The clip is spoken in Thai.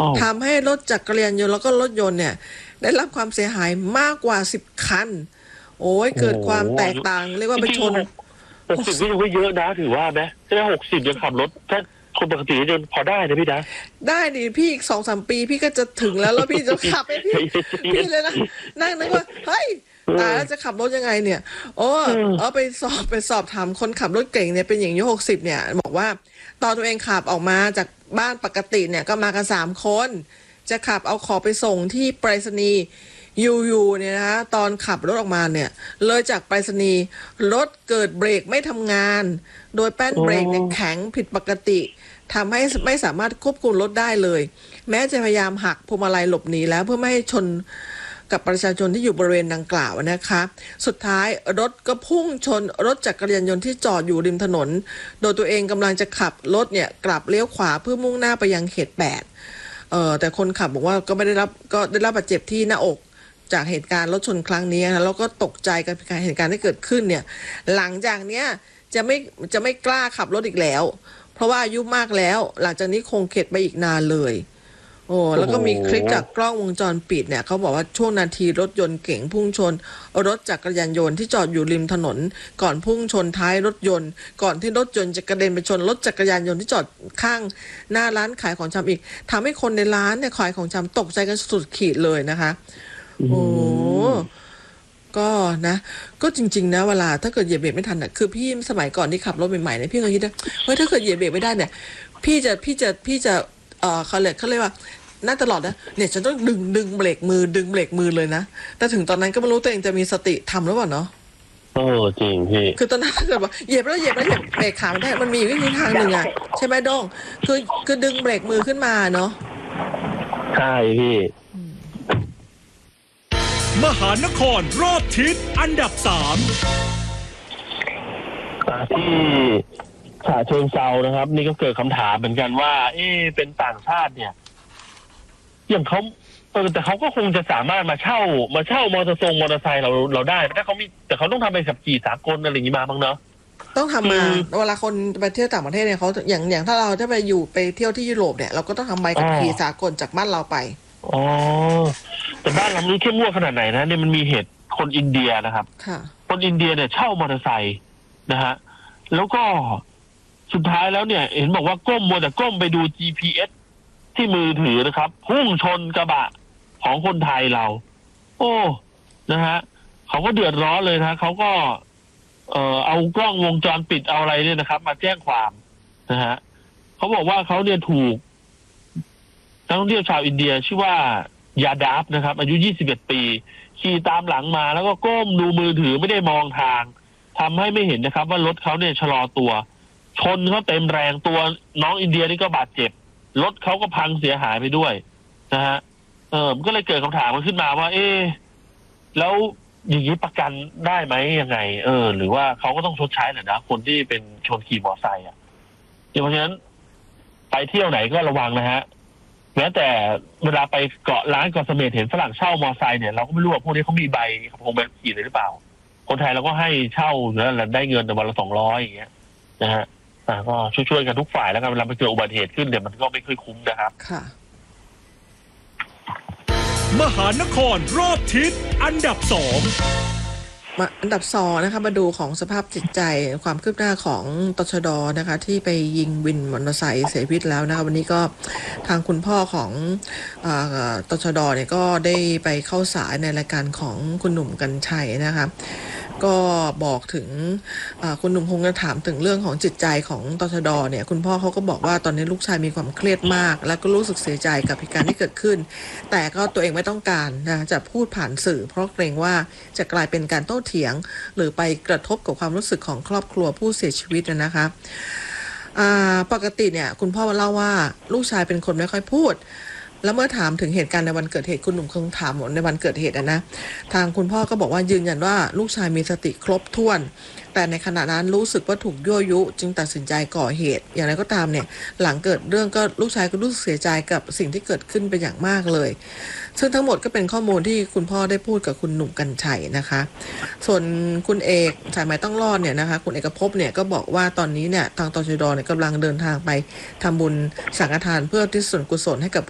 ทำให้รถจักรยานยนต์แล้วก็รถยนต์เนี่ยได้รับความเสียหายมากกว่า10 คันโอ้ยเกิดความแตกต่างเรียกว่าไปชน 60ก็ยังไม่เยอะนะถือว่าไหมใช่ไหม60ยังขับรถถ้าคนปกติยังพอได้นะพี่นะได้ดิพี่อีก2-3 ปีพี่ก็จะถึงแล้วพี่จะขับให้พี่เลยนะนั่งนึกว่าเฮ้ยตายแล้วจะขับรถยังไงเนี่ยไปสอบถามคนขับรถเก่งเนี่ยเป็นอย่างอายุ60เนี่ยบอกว่าตอนตัวเองขับออกมาจากบ้านปกติเนี่ยก็มากัน3 คนจะขับเอาของไปส่งที่ไปรษณีย์อยู่เนี่ยนะตอนขับรถออกมาเนี่ยเลยจากไปรษณีย์รถเกิดเบรกไม่ทำงานโดยแป้นเบรกเนี่ยแข็งผิดปกติทำให้ไม่สามารถควบคุมรถได้เลยแม้จะพยายามหักพวงมาลัยหลบหนีแล้วเพื่อไม่ให้ชนกับประชาชนที่อยู่บริเวณดังกล่าวนะคะสุดท้ายรถก็พุ่งชนรถจักรยานยนต์ที่จอดอยู่ริมถนนโดยตัวเองกำลังจะขับรถเนี่ยกลับเลี้ยวขวาเพื่อมุ่งหน้าไปยังเขต8แต่คนขับบอกว่าก็ได้รับบาดเจ็บที่หน้าอกจากเหตุการณ์รถชนครั้งนี้นะแล้วก็ตกใจกับเหตุการณ์ที่เกิดขึ้นเนี่ยหลังจากเนี้ยจะไม่กล้าขับรถอีกแล้วเพราะว่าอายุมากแล้วหลังจากนี้คงเข็ดไปอีกนานเลยแล้วก็มีคลิปจากกล้องวงจรปิดเนี่ยเขาบอกว่าช่วงนาทีรถยนต์เก๋งพุ่งชนรถจักรยานยนต์ที่จอดอยู่ริมถนนก่อนพุ่งชนท้ายรถยนต์ก่อนที่รถยนต์จะกระเด็นไปชนรถจักรยานยนต์ที่จอดข้างหน้าร้านขายของชำอีกทำให้คนในร้านเนี่ยขายของชำตกใจกันสุดขีดเลยนะคะก็นะก็จริงๆนะเวลาถ้าเกิดเหยียบเบรกไม่ทันคือพี่สมัยก่อนที่ขับรถใหม่ๆเนี่ยพี่เคยคิดนะเฮ้ยถ้าเกิดเหยียบเบรกไม่ได้เนี่ยพี่จะเขาเรียกว่าน่าตลอดนะเนี่ยฉันต้องดึงเบรกมือเลยนะแต่ถึงตอนนั้นก็ไม่รู้ตัวเองจะมีสติทำหรือเปล่าเนาะจริงพี่คือตอนนั้นถ้าเกิดว่าเหยียบแล้วเบรกขาไม่ได้มันมีวิธีทางหนึ่งอ่ะใช่ไหมโด้งคือดึงเบรกมือขึ้นมาเนาะใช่พี่มหานครรอบทิศอันดับ3 ที่ฉะเชิงเทรานะครับนี่ก็เกิดคำถามเหมือนกันว่าเป็นต่างชาติเนี่ยอย่างเขาแต่เขาก็คงจะสามารถมาเช่ามอเตอร์ไซค์เราได้ถ้าเขามีแต่เขาต้องทำใบขับขี่สากลอะไรอย่างนี้มาบ้างเนาะต้องทำมาเวลาคนไปเที่ยวต่างประเทศเนี่ยเขาอย่างถ้าเราจะไปเที่ยวที่ยุโรปเนี่ยเราก็ต้องทำใบขับขี่สากลจากบ้านเราไปแต่บ้านเราไม่เข้มงวดขนาดไหนนะเนี่ยมันมีเหตุคนอินเดียนะครับคนอินเดียเนี่ยเช่ามอเตอร์ไซค์นะฮะแล้วก็สุดท้ายแล้วเนี่ยเห็นบอกว่ามัวแต่ก้มไปดู GPS ที่มือถือนะครับพุ่งชนกระบะของคนไทยเรานะฮะเขาก็เดือดร้อนเลยนะเขาก็เอากล้องวงจรปิดเอาอะไรเนี่ยนะครับมาแจ้งความนะฮะเขาบอกว่าเขาเนี่ยถูกนักท่องเที่ยวชาวอินเดียชื่อว่ายาดาฟนะครับอายุ21 ปีขี่ตามหลังมาแล้วก็ก้มดูมือถือไม่ได้มองทางทำให้ไม่เห็นนะครับว่ารถเขาเนี่ยชะลอตัวชนเขาเต็มแรงตัวน้องอินเดียนี่ก็บาดเจ็บรถเขาก็พังเสียหายไปด้วยนะฮะมันก็เลยเกิดคำถามขึ้นมาว่าแล้วอย่างนี้ประกันได้ไหมยังไงหรือว่าเขาก็ต้องชดใช้แหละนะคนที่เป็นชนขี่มอเตอร์ไซค์เพราะฉะนั้นไปเที่ยวไหนก็ระวังนะฮะแม้แต่เวลาไปเกาะล้านเกาะเสม็ดเห็นฝรั่งเช่ามอเตอร์ไซค์เนี่ยเราก็ไม่รู้ว่าพวกนี้เขามีใบขี่เลยหรือเปล่าคนไทยเราก็ให้เช่าแล้วได้เงินแต่วันละ200อย่างเงี้ยนะฮะก็ช่วยกันทุกฝ่ายแล้วกันเวลามันเกิดอุบัติเหตุขึ้นเนี่ยมันก็ไม่ค่อยคุ้มนะครับค่ะมหานครรอบทิศอันดับ2 อันดับ2นะคะมาดูของสภาพจิตใจความคืบหน้าของตชด.นะคะที่ไปยิงวินมอเตอร์ไซค์เสียชีวิตแล้วนะคะวันนี้ก็ทางคุณพ่อของตชด.เนี่ยก็ได้ไปเข้าสายในรายการของคุณหนุ่มกรรชัยนะคะก็บอกถึงคุณหนุ่มคงจะถามถึงเรื่องของจิตใจของตชด.เนี่ยคุณพ่อเขาก็บอกว่าตอนนี้ลูกชายมีความเครียดมากแล้วก็รู้สึกเสียใจกับเหตุการณ์ที่เกิดขึ้นแต่ก็ตัวเองไม่ต้องการนะจะพูดผ่านสื่อเพราะเกรงว่าจะกลายเป็นการโต้เถียงหรือไปกระทบกับความรู้สึกของครอบครัวผู้เสียชีวิตนะคะปกติเนี่ยคุณพ่อเล่าว่าลูกชายเป็นคนไม่ค่อยพูดแล้วเมื่อถามถึงเหตุการณ์ในวันเกิดเหตุคุณหนุ่มคงถามในวันเกิดเหตุนะทางคุณพ่อก็บอกว่ายืนยันว่าลูกชายมีสติครบถ้วนแต่ในขณะนั้นรู้สึกว่าถูกยั่วยุจึงตัดสินใจก่อเหตุอย่างไรก็ตามเนี่ยหลังเกิดเรื่องก็ลูกชายก็รู้สึกเสียใจกับสิ่งที่เกิดขึ้นเป็นอย่างมากเลยซึ่งทั้งหมดก็เป็นข้อมูลที่คุณพ่อได้พูดกับคุณหนุ่มกรรชัยนะคะส่วนคุณเอกสายไหมต้องรอดเนี่ยนะคะคุณเอกภพเนี่ยก็บอกว่าตอนนี้เนี่ยทางตชด.เนี่ยกำลังเดินทางไปทำบุญสังฆทานเพื่อที่ส่วนกุศลให้กับ